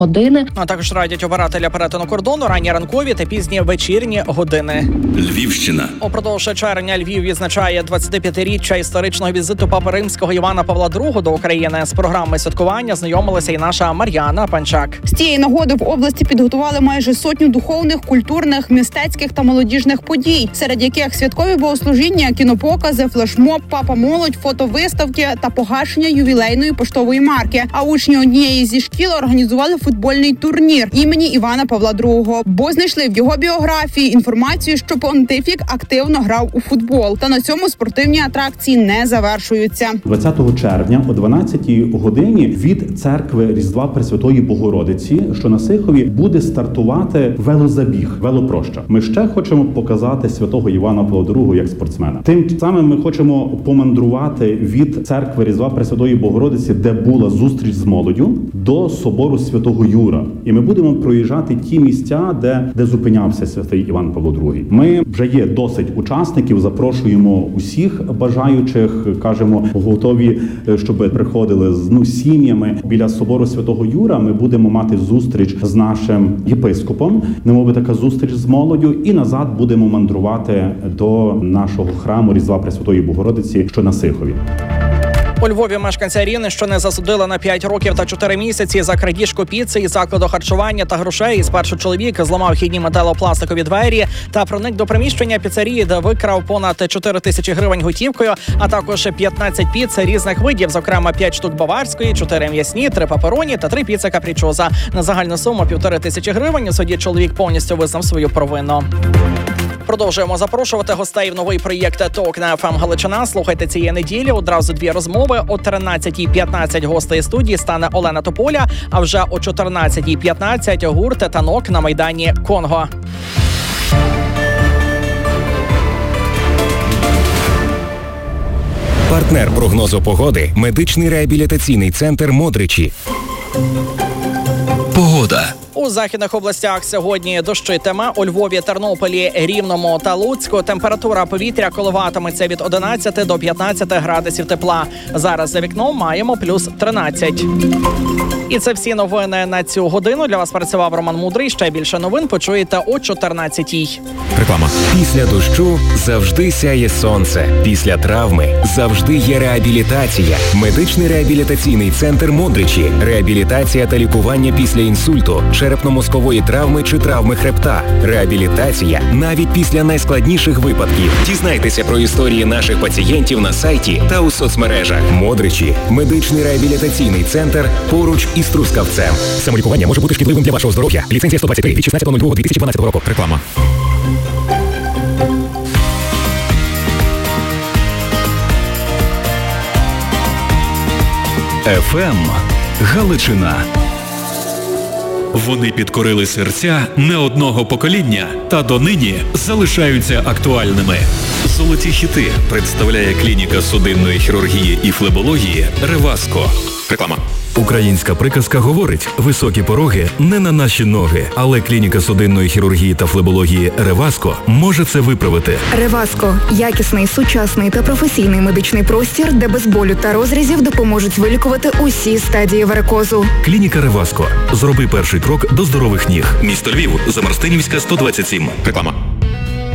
години. А також радять обирати для перетину кордону ранні ранкові та пізні вечірні години. Львівщина. Упродовж червня Львів відзначає 25-річчя історичного візиту Папи Римського Івана Павла II до України. З програми святкування знайомилася і наша Мар'яна Панчак. З цієї нагоди в області підготували майже сотню духовних, культурних, мистецьких та молодіжних подій, серед яких святкові богослужіння, кінопокази, флешмоб, папа молодь, фотовиставки та погашення ювілейної поштової марки. А учні однієї зі шкіл організували футбольний турнір імені Івана Павла II, бо знайшли в його біографії інформацію, що понтифік активно грав у футбол. Та на цьому спортивні атракції не завершуються. 20 червня о 12-й годині від церкви Різдва Пресвятої Богородиці, що на Сихові, буде стартувати велозабіг, велопроща. Ми ще хочемо показати святого Івана Павла II як спортсмена. Тим самим ми хочемо помандрувати від церкви Різдва Пресвятої Богородиці, де була зустріч з молоддю, до собору Святого Юра. І ми будемо проїжджати ті місця, де зупинявся святий Іван Павло II. Ми вже є досить учасників, запрошуємо усіх бажаючих, кажемо, готові, щоб приходили з сім'ями. Біля собору Святого Юра ми будемо мати зустріч з нашим єпископом, немови така зустріч з молоддю, і назад будемо мандрувати до нашого храму Різдва Пресвятої Богородиці, що на Сихові. У Львові мешканця Рівненщини не засудили на 5 років та 4 місяці за крадіжку піци із закладу харчування та грошей. Спершу чоловік зламав вхідні металопластикові двері та проник до приміщення піцерії, де викрав понад 4 тисячі гривень готівкою, а також 15 піц різних видів, зокрема 5 штук баварської, 4 м'ясні, 3 папероні та 3 піци капрічоза. На загальну суму 1500 гривень у суді чоловік повністю визнав свою провину. Продовжуємо запрошувати гостей в новий проєкт «Ток» на ФМ Галичина. Слухайте цієї неділі одразу 2 розмови. О 13:15 гостею студії стане Олена Тополя, а вже о 14:15 гурт «Танок» на Майдані Конго. Партнер прогнозу погоди – медичний реабілітаційний центр «Модричі». Погода. У західних областях сьогодні дощитиме. У Львові, Тернополі, Рівному та Луцьку температура повітря коливатиметься від 11 до 15 градусів тепла. Зараз за вікном маємо плюс 13. І це всі новини на цю годину. Для вас працював Роман Мудрий. Ще більше новин почуєте о 14:00. Реклама. Після дощу завжди сяє сонце. Після травми завжди є реабілітація. Медичний реабілітаційний центр «Модричі». Реабілітація та лікування після інсульту, черепно-мозкової травми чи травми хребта. Реабілітація навіть після найскладніших випадків. Дізнайтеся про історії наших пацієнтів на сайті та у соцмережах. «Модричі» – медичний реабілітаційний центр поруч із Трускавцем. Самолікування може бути шкідливим для вашого здоров'я. Ліцензія 123 від 16.02.2012 року. Реклама. ФМ Галичина. Вони підкорили серця не одного покоління та донині залишаються актуальними. Золоті хіти представляє клініка судинної хірургії і флебології «Реваско». Реклама. Українська приказка говорить: високі пороги не на наші ноги, але клініка судинної хірургії та флебології «Реваско» може це виправити. «Реваско» – якісний, сучасний та професійний медичний простір, де без болю та розрізів допоможуть вилікувати усі стадії варикозу. Клініка «Реваско». Зроби перший крок до здорових ніг. Місто Львів, Замарстинівська, 127. Реклама.